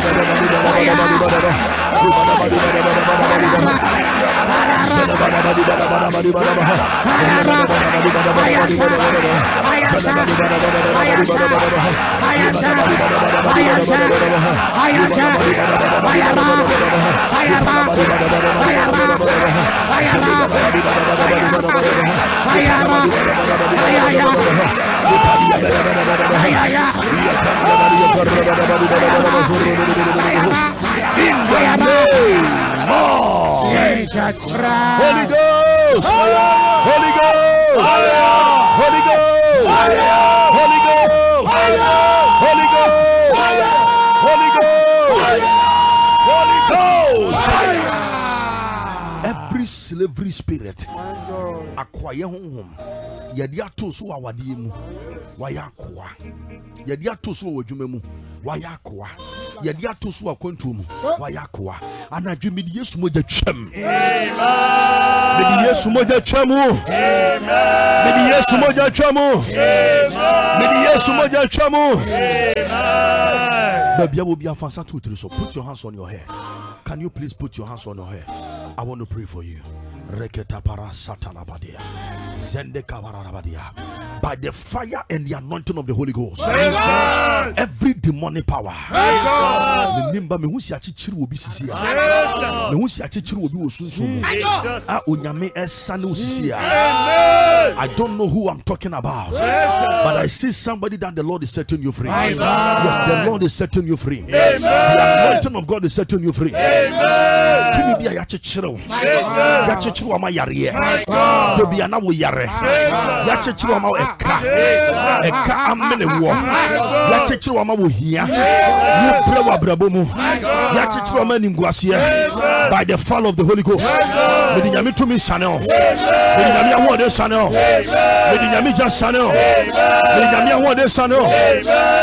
Holy Ghost, Holy Ghost, Holy Ghost, Holy Ghost, Holy Ghost, Holy Ghost, Holy Ghost. Every slavery spirit acquire home. Yadia to so awadi mu wayakwa. Yadia to so wadwuma mu wayakwa. Yadia to so akwantu mu wayakwa. Anadwe me Yesu moja twam. Amen. Me Yesu moja twam. Amen. Me Yesu moja twam. Amen. Me Yesu moja twam. Amen. Baby, I will be a fancy to so put your hands on your hair. Can you please put your hands on your hair? I want to pray for you. Reketa para satalabadia. Zende kabararabadia. By the fire and the anointing of the Holy Ghost. Every demonic power. Remember me who si achichiru obi sisi ya. Me who si achichiru obi osunsun. Ah onyame esane osisi ya. I don't know who I'm talking about. But I see somebody that the Lord is setting you free. Yes, the Lord is setting you free. The anointing of God is setting you free. To be a yachichiru. Yachichiru ama yare. To be an awo yare. Yachichiru ama eka amene wo. Yachichiru ama wo hia. Wo brewa brabomu. Yachichiru ama nimguasie. By the fall of the Holy Ghost. Medi nyame to me channel. Medi nyame awo de channel. Medi nyame just channel. Medi nyame awo de channel.